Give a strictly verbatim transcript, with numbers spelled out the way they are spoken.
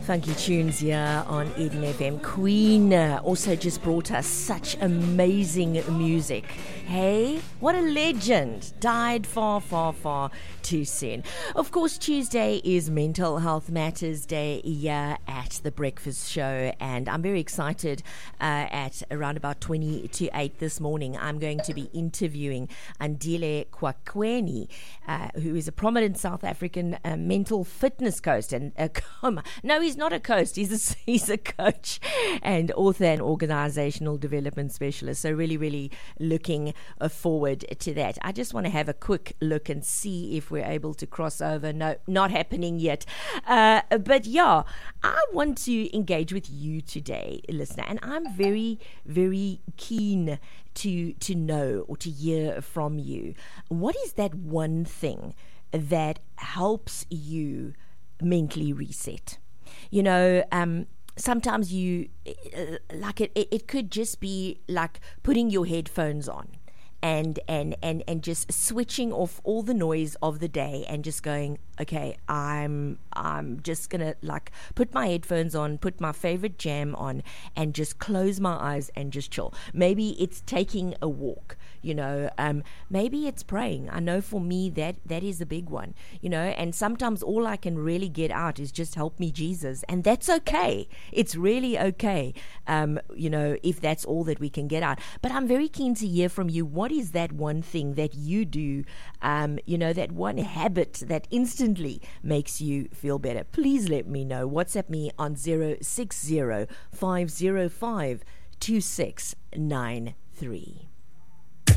Funky tunes here on Eden F M. Queen uh, also just brought us such amazing music. Hey, what a legend. Died far, far, far too soon. Of course, Tuesday is Mental Health Matters Day here at The Breakfast Show, and I'm very excited. Uh, at around about twenty to eight this morning, I'm going to be interviewing Andile Kwakweni, uh, who is a prominent South African uh, mental fitness coach. And uh, no, he's not a coach. He's a, he's a coach and author and organizational development specialist. So really, really looking uh, forward to that. I just want to have a quick look and see if we're able to cross over. No, not happening yet. Uh, but yeah, I want to engage with you today, listener, and I'm very, very keen to to know or to hear from you. What is that one thing that helps you mentally reset? You know, um, sometimes you, uh, like it, it could just be like putting your headphones on and, and, and, and just switching off all the noise of the day and just going, okay, I'm, I'm just going to like put my headphones on, put my favorite jam on and just close my eyes and just chill. Maybe it's taking a walk. You know, um, maybe it's praying. I know for me that that is a big one, you know, and sometimes all I can really get out is just help me, Jesus. And that's okay. It's really okay, um, you know, if that's all that we can get out. But I'm very keen to hear from you. What is that one thing that you do, um, you know, that one habit that instantly makes you feel better? Please let me know. WhatsApp me on zero six zero five zero five two six nine three.